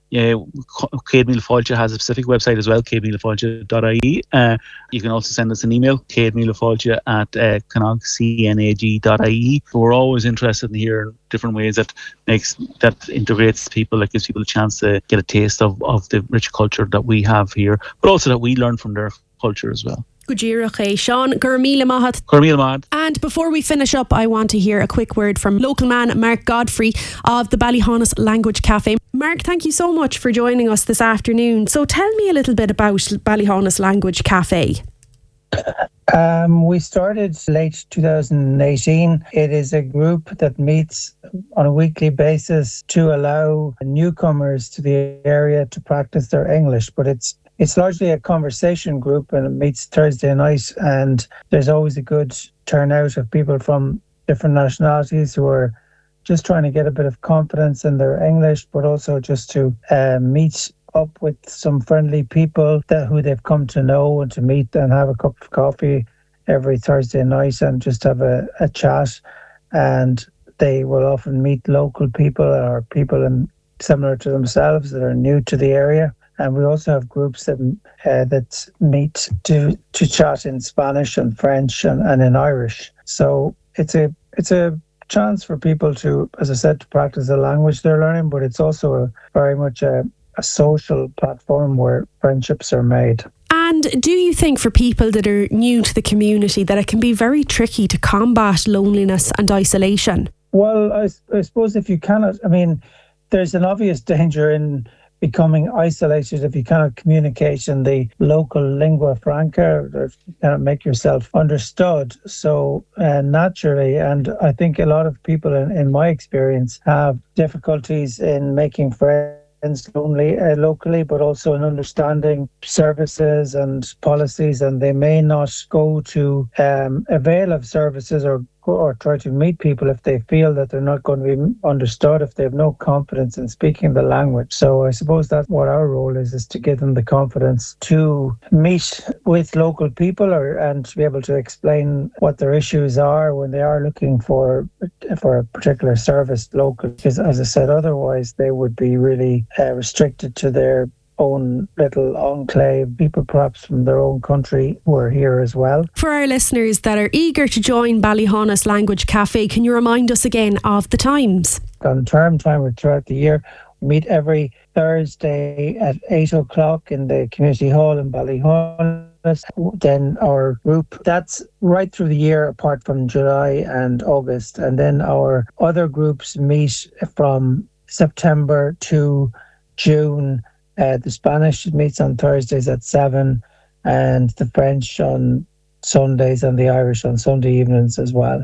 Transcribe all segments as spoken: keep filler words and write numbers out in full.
Yeah, Céad Míle Fáilte has a specific website as well, céad míle fáilte dot I E. Uh, you can also send us an email, céad míle fáilte at uh, canag, C N A G dot I E. We're always interested in hearing different ways that makes that integrates people, that gives people a chance to get a taste of, of the rich culture that we have here, but also that we learn from their culture as well. Gujira Sean, gur míle maith. Gur míle maith. And before we finish up, I want to hear a quick word from local man Mark Godfrey of the Ballyhonus Language Cafe. Mark, thank you so much for joining us this afternoon. So tell me a little bit about Ballyhonus Language Cafe. Um, we started late two thousand eighteen. It is a group that meets on a weekly basis to allow newcomers to the area to practice their English, but it's It's largely a conversation group, and it meets Thursday night, and there's always a good turnout of people from different nationalities who are just trying to get a bit of confidence in their English, but also just to uh, meet up with some friendly people that who they've come to know, and to meet and have a cup of coffee every Thursday night and just have a, a chat. And they will often meet local people or people in, similar to themselves that are new to the area. And we also have groups that uh, that meet to to chat in Spanish and French and, and in Irish. So it's a it's a chance for people to, as I said, to practice the language they're learning, but it's also a, very much a, a social platform where friendships are made. And do you think for people that are new to the community that it can be very tricky to combat loneliness and isolation? Well, I, I suppose if you cannot, I mean, there's an obvious danger in becoming isolated if you cannot communicate in the local lingua franca, or if you cannot make yourself understood. So uh, naturally, and I think a lot of people in, in my experience have difficulties in making friends lonely, uh, locally, but also in understanding services and policies, and they may not go to um, avail of services or or try to meet people if they feel that they're not going to be understood, if they have no confidence in speaking the language. So I suppose that's what our role is, is to give them the confidence to meet with local people, or and to be able to explain what their issues are when they are looking for for a particular service local. Because as I said, otherwise they would be really uh, restricted to their own little enclave, people perhaps from their own country who are here as well. For our listeners that are eager to join Ballyhonus Language Cafe, can you remind us again of the times? On term time or throughout the year, we meet every Thursday at eight o'clock in the community hall in Ballyhonus. Then our group, that's right through the year apart from July and August. And then our other groups meet from September to June. Uh, the Spanish meets on Thursdays at seven, and the French on Sundays, and the Irish on Sunday evenings as well.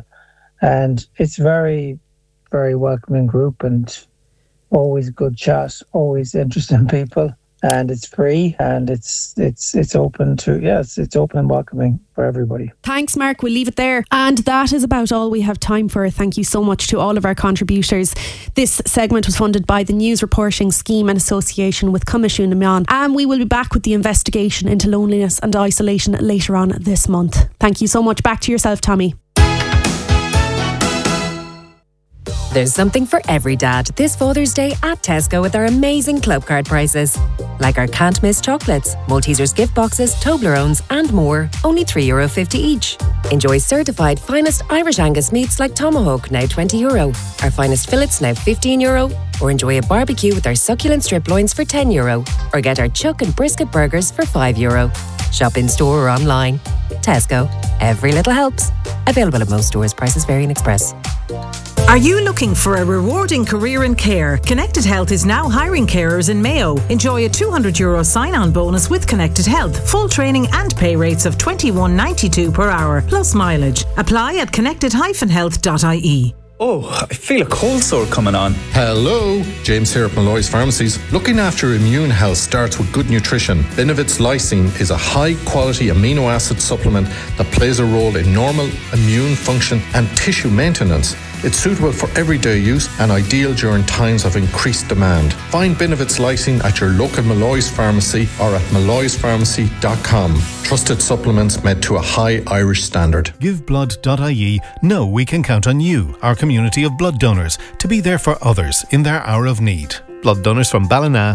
And it's very, very welcoming group, and always good chat, always interesting people. And it's free, and it's it's it's open to yes, it's open and welcoming for everybody. Thanks, Mark. We'll leave it there. And that is about all we have time for. Thank you so much to all of our contributors. This segment was funded by the News Reporting Scheme in association with Comisiún na Meán. And we will be back with the investigation into loneliness and isolation later on this month. Thank you so much. Back to yourself, Tommy. There's something for every dad this Father's Day at Tesco with our amazing club card prices. Like our can't miss chocolates, Maltesers gift boxes, Toblerones and more, only three euro fifty each. Enjoy certified finest Irish Angus meats like Tomahawk, now twenty euro. Our finest fillets, now fifteen euro. Or enjoy a barbecue with our succulent strip loins for ten euro. Or get our chuck and brisket burgers for five euro. Shop in store or online. Tesco. Every little helps. Available at most stores. Prices vary in Express. Are you looking for a rewarding career in care? Connected Health is now hiring carers in Mayo. Enjoy a two hundred euro sign-on bonus with Connected Health. Full training and pay rates of twenty-one ninety-two per hour, plus mileage. Apply at connected dash health dot I E. Oh, I feel a cold sore coming on. Hello, James here at Malloy's Pharmacies. Looking after immune health starts with good nutrition. Benevit's Lysine is a high-quality amino acid supplement that plays a role in normal immune function and tissue maintenance. It's suitable for everyday use and ideal during times of increased demand. Find Benevit's Lysine at your local Malloy's Pharmacy or at malloys pharmacy dot com. Trusted supplements made to a high Irish standard. give blood dot I E know we can count on you, our community of blood donors, to be there for others in their hour of need. Blood donors from Ballina